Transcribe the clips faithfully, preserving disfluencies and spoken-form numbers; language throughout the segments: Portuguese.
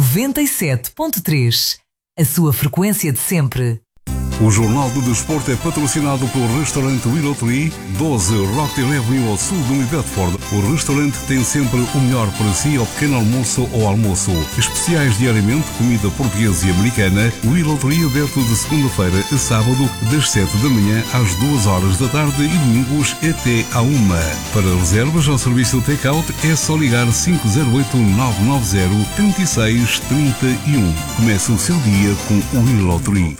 noventa e sete ponto três. A sua frequência de sempre. O Jornal do Desporto é patrocinado pelo restaurante Willow Tree, doze Rockdale Avenue ao sul de New Bedford. O restaurante tem sempre o melhor para si ao pequeno almoço ou almoço. Especiais diariamente, comida portuguesa e americana. Willow Tree aberto de segunda-feira a sábado, das sete da manhã às duas horas da tarde e domingos até à uma. Para reservas ao serviço take-out é só ligar cinco zero oito, nove nove zero, três seis três um. Comece o seu dia com o Willow Tree.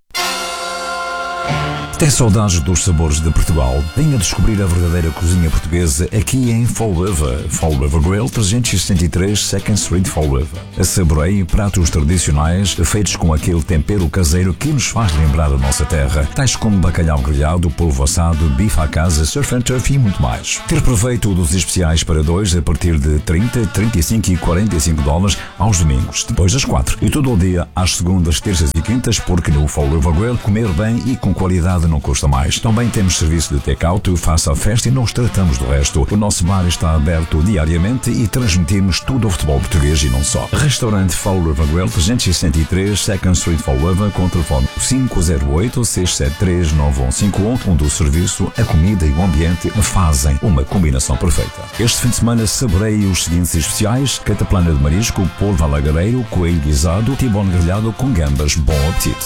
Tem saudades dos sabores de Portugal? Venha descobrir a verdadeira cozinha portuguesa aqui em Fall River. Fall River Grill, trezentos e sessenta e três second Street, Fall River. Saboreie pratos tradicionais feitos com aquele tempero caseiro que nos faz lembrar a nossa terra, tais como bacalhau grelhado, polvo assado, bife à casa, surf and turf e muito mais. Ter proveito dos especiais para dois a partir de trinta, trinta e cinco e quarenta e cinco dólares aos domingos, depois das quatro. E todo o dia às segundas, terças e quintas, porque no Fall River Grill comer bem e com qualidade não custa mais. Também temos serviço de take-out, faça a festa e nós tratamos do resto. O nosso bar está aberto diariamente e transmitimos tudo o futebol português e não só. Restaurante Fall River Grill, trezentos e sessenta e três second Street, Fall River, com o telefone cinco zero oito, seis sete três, nove um cinco um, onde o serviço, a comida e o ambiente fazem uma combinação perfeita. Este fim de semana saboreie os seguintes especiais: cataplana de marisco, polvo alagareiro, coelho guisado, tibone grelhado com gambas. Bom apetite!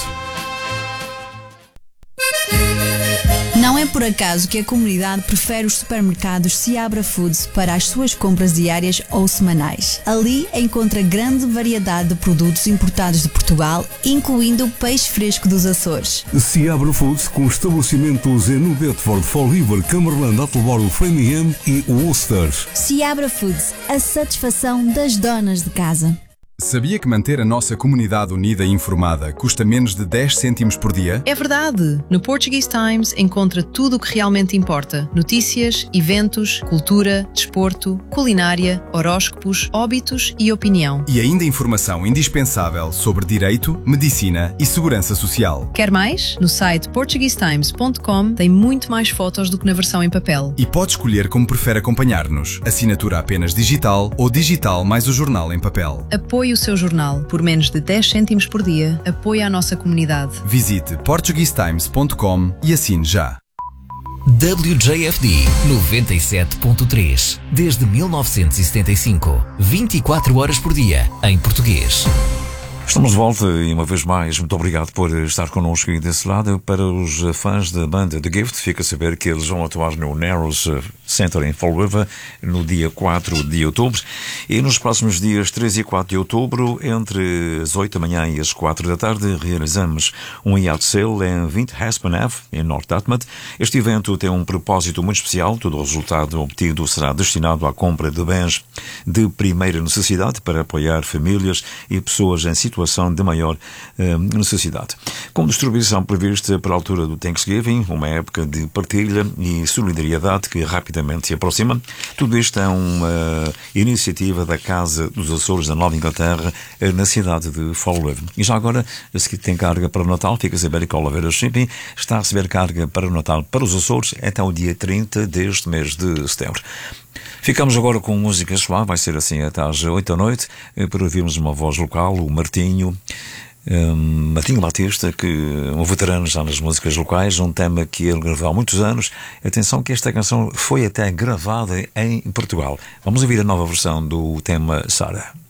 Não é por acaso que a comunidade prefere os supermercados Seabra Foods para as suas compras diárias ou semanais. Ali encontra grande variedade de produtos importados de Portugal, incluindo o peixe fresco dos Açores. Seabra Foods, com estabelecimentos em New Bedford, Fall River, Cumberland, Attleboro, Framingham e Worcester. Seabra Foods, a satisfação das donas de casa. Sabia que manter a nossa comunidade unida e informada custa menos de dez cêntimos por dia? É verdade! No Portuguese Times encontra tudo o que realmente importa. Notícias, eventos, cultura, desporto, culinária, horóscopos, óbitos e opinião. E ainda informação indispensável sobre direito, medicina e segurança social. Quer mais? No site portuguese times ponto com tem muito mais fotos do que na versão em papel. E pode escolher como prefere acompanhar-nos. Assinatura apenas digital ou digital mais o jornal em papel. Apoie o seu jornal. Por menos de dez cêntimos por dia, apoie a nossa comunidade. Visite portuguese times ponto com e assine já. W J F D noventa e sete ponto três. Desde mil novecentos e setenta e cinco. vinte e quatro horas por dia, em português. Estamos de volta e uma vez mais, muito obrigado por estar connosco e desse lado. Para os fãs da banda The Gift, fica a saber que eles vão atuar no Narrows Center em Fall River no dia quatro de outubro e nos próximos dias três e quatro de outubro, entre as oito da manhã e as quatro da tarde, realizamos um yacht sale em vinte Haspen Avenue, em North Dartmouth. Este evento tem um propósito muito especial. Todo o resultado obtido será destinado à compra de bens de primeira necessidade para apoiar famílias e pessoas em situação situação de maior eh, necessidade. Com distribuição prevista para a altura do Thanksgiving, uma época de partilha e solidariedade que rapidamente se aproxima. Tudo isto é uma iniciativa da Casa dos Açores da Nova Inglaterra, eh, na cidade de Fall River. E já agora, a seguir tem carga para o Natal, fica a saber que a Oliveira Shipping está a receber carga para o Natal para os Açores até o dia trinta deste mês de setembro. Ficamos agora com música suave, vai ser assim até às oito da noite, para ouvirmos uma voz local, o Martinho, um, Martinho Batista, que um veterano já nas músicas locais, um tema que ele gravou há muitos anos. Atenção que esta canção foi até gravada em Portugal. Vamos ouvir a nova versão do tema Sara.